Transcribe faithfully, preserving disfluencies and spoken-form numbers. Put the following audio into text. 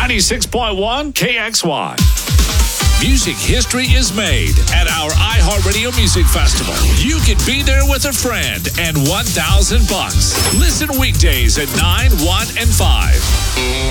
ninety-six point one K X Y. Music history is made at our iHeartRadio Music Festival. You can be there with a friend and one thousand bucks. Listen weekdays at nine, one, and five.